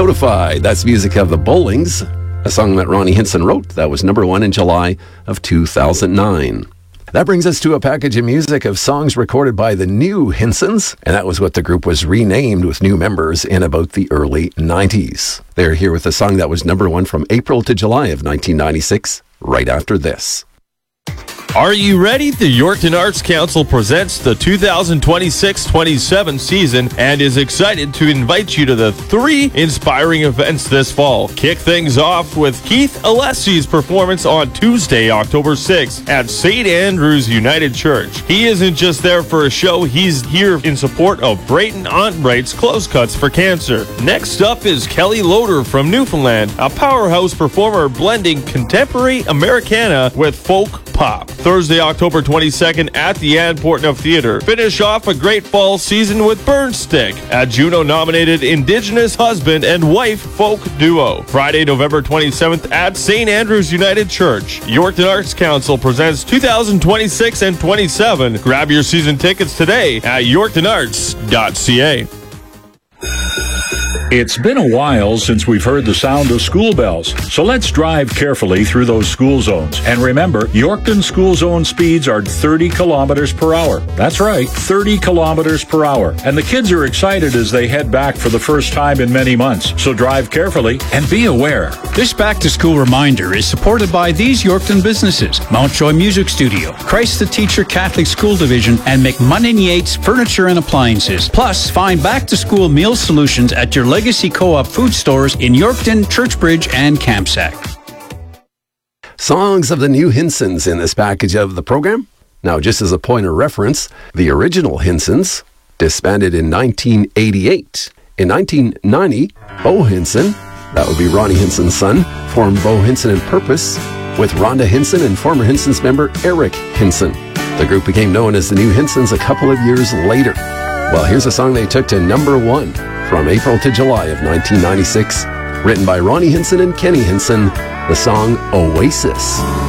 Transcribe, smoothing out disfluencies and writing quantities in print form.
Notified. That's music of the Bowlings, a song that Ronnie Hinson wrote that was number one in July of 2009. That brings us to a package of music of songs recorded by the New Hinsons, and that was what the group was renamed with new members in about the early 90s. They're here with a song that was number one from April to July of 1996, right after this. Are you ready? The Yorkton Arts Council presents the 2026-27 season and is excited to invite you to the 3 inspiring events this fall. Kick things off with Keith Alessi's performance on Tuesday, October 6th at St. Andrew's United Church. He isn't just there for a show, he's here in support of Brayton Onbright's Close Cuts for Cancer. Next up is Kelly Loader from Newfoundland, a powerhouse performer blending contemporary Americana with folk pop. Thursday, October 22nd at the Ann Portneuf Theatre. Finish off a great fall season with Burnstick, a Juno-nominated Indigenous husband and wife folk duo. Friday, November 27th at St. Andrew's United Church. Yorkton Arts Council presents 2026 and 27. Grab your season tickets today at yorktonarts.ca. It's been a while since we've heard the sound of school bells, so let's drive carefully through those school zones. And remember, Yorkton school zone speeds are 30 kilometers per hour. That's right, 30 kilometers per hour. And the kids are excited as they head back for the first time in many months. So drive carefully and be aware. This back-to-school reminder is supported by these Yorkton businesses: Mountjoy Music Studio, Christ the Teacher Catholic School Division, and McMunnin Yates Furniture and Appliances. Plus, find back-to-school meal solutions at your Legacy Co-op food stores in Yorkton, Churchbridge, and Campsack. Songs of the New Hinsons in this package of the program. Now, just as a point of reference, the original Hinsons disbanded in 1988. In 1990, Bo Hinson, that would be Ronnie Hinson's son, formed Bo Hinson and Purpose with Rhonda Hinson and former Hinsons member Eric Hinson. The group became known as the New Hinsons a couple of years later. Well, here's a song they took to number one from April to July of 1996, written by Ronnie Hinson and Kenny Hinson, the song Oasis.